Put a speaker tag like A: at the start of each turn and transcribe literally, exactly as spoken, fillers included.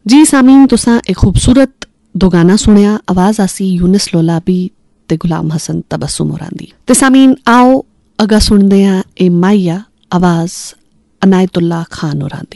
A: जी सामीन, तुसां एक खूबसूरत दो गाना सुनिया। आवाज़ आसी यूनिस लोलाबी ते गुलाम हसन तबस्सुम होरां दी। ते सामीन आओ अगा सुनदे आं ए माहिया आवाज़ अनायतुल्ला खान होरां दी।